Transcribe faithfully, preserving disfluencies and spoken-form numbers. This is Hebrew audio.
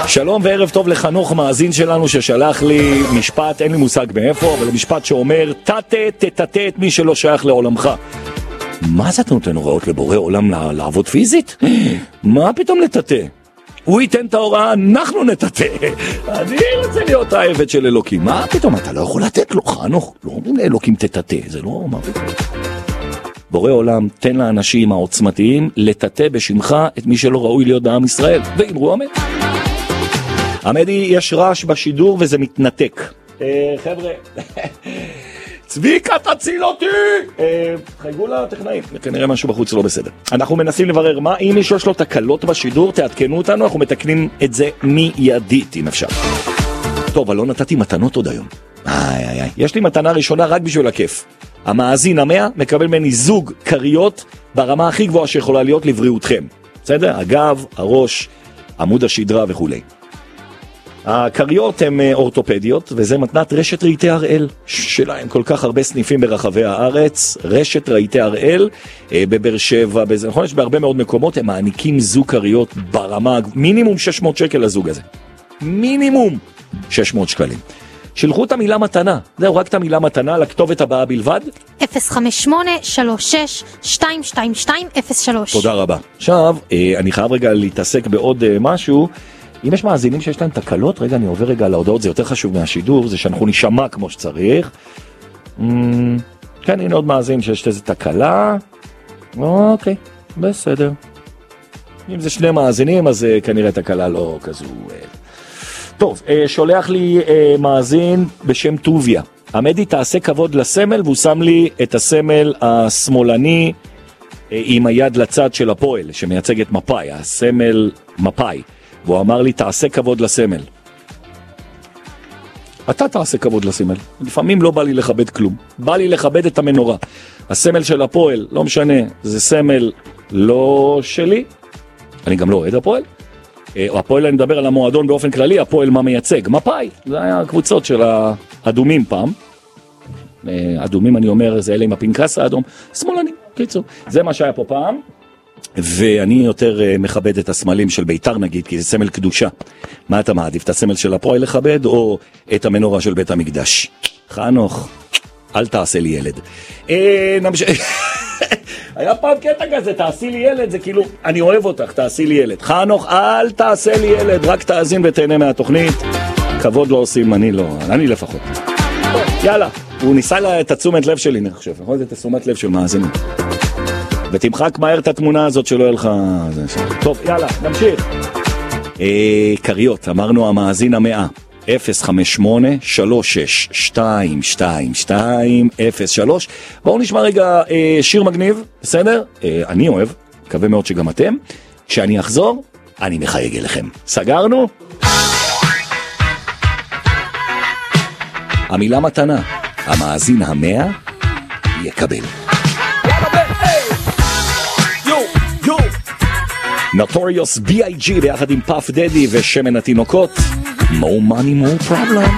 שלום וערב טוב לחנוך, מאזין שלנו ששלח לי משפט, אין לי מושג מאיפה, אבל משפט שאומר, תתה תתתה את מי שלא שייך לעולמך. מה זה אתה נותן הוראות לבורא עולם לעבוד פיזית? מה פתאום לתתה? הוא ייתן את ההוראה, אנחנו נתתה. אני רוצה להיות העבד של אלוקים. מה פתאום? אתה לא יכול לתת לו, חנוך. לא אומרים לאלוקים תתתה, זה לא מה פתאום. בורא עולם, תן לאנשים העוצמתיים לתתה בשמך את מי שלא ראוי להיות בעם ישראל. ואמרו אמן. עמדי, יש רעש בשידור וזה מתנתק. אה, חבר'ה, צביקה תציל אותי! אה, חייגו לטכנאים, כנראה משהו בחוץ לא בסדר. אנחנו מנסים לברר מה, אם מישהו יש לו תקלות בשידור, תעדכנו אותנו, אנחנו מתקנים את זה מיידית, אם אפשר. טוב, אבל לא נתתי מתנות עוד היום. איי איי איי, יש לי מתנה ראשונה רק בשביל הכיף. המאזין המאה מקבל ממני זוג קריות ברמה הכי גבוהה שיכולה להיות לבריאותכם. בסדר? הגב, הראש, עמוד השדרה וכו'. הקריות הן אורתופדיות, וזה מתנת רשת רהיטי הראל, שלהם כל כך הרבה סניפים ברחבי הארץ, רשת רהיטי הראל, בבאר שבע, בזה, נכון? יש בהרבה מאוד מקומות, הם מעניקים זוג קריות ברמה, מינימום שש מאות שקל לזוג הזה. מינימום שש מאות שקלים. שילחו את המילה מתנה, זהו, רק את המילה מתנה, לכתובת הבאה בלבד. אפס חמש שמונה שלוש שש שתיים שתיים שתיים אפס שלוש. תודה רבה. עכשיו, אני חייב רגע להתעסק בעוד משהו. אם יש מאזינים שיש להם תקלות, רגע, אני עובר רגע להודעות, זה יותר חשוב מהשידור, זה שאנחנו נשמע כמו שצריך. כן, הנה עוד מאזין שיש איזו תקלה. אוקיי, בסדר. אם זה שני מאזינים, אז כנראה תקלה לא כזו. טוב, שולח לי מאזין בשם טוביה. עמדי, תעשה כבוד לסמל, והוא שם לי את הסמל השמאלני עם היד לצד של הפועל, שמייצג את מפאי, הסמל מפאי. והוא אמר לי, תעשה כבוד לסמל. אתה תעשה כבוד לסמל. לפעמים לא בא לי לכבד כלום. בא לי לכבד את המנורה. הסמל של הפועל, לא משנה, זה סמל לא שלי. אני גם לא אוהד הפועל. הפועל, אני מדבר על המועדון באופן כללי, הפועל מה מייצג? מפאי. זה היה הקבוצות של האדומים פעם. אדומים, אני אומר, זה אלה עם הפנקס האדום. שמאלני, קיצור. זה מה שהיה פה פעם. ואני יותר מכבד את הסמלים של ביתר נגיד, כי זה סמל קדושה. מה אתה מעדיף? את הסמל של הפועל לכבד, או את המנורה של בית המקדש? חנוך, אל תעשה לי ילד. היה פעם קטע כזה, תעשי לי ילד, זה כאילו, אני אוהב אותך, תעשי לי ילד. חנוך, אל תעשה לי ילד, רק תאזין ותהנה מהתוכנית. כבוד לא עושים, אני לא, אני לפחות. יאללה, הוא ניסה לה את התשומת לב שלי, אני חושב. נכון, זה את התשומת לב של מאזינים. ותמחק מהר את התמונה הזאת שלא יהיה לך... טוב, יאללה, נמשיך. אה, קריות, אמרנו המאזין המאה. אפס חמש שמונה שלוש שש שתיים שתיים שתיים אפס שלוש. בואו נשמע רגע אה, שיר מגניב, בסדר? אה, אני אוהב, מקווה מאוד שגם אתם. כשאני אחזור, אני מחייג אליכם. סגרנו? המילה מתנה. המאזין המאה יקבל. Notorious בי איי ג'י ביחד עם פאף דדי ושמן התינוקות. More money, more problem.